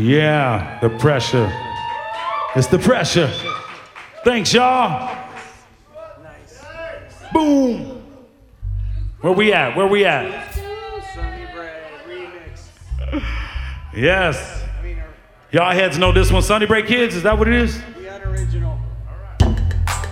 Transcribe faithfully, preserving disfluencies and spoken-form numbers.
Yeah, the pressure. It's the pressure. Thanks, y'all. Boom. Where we at? Where we at? Sunny Bread remix. Yes. Y'all heads know this one, Sunny Break Kids. Is that what it is?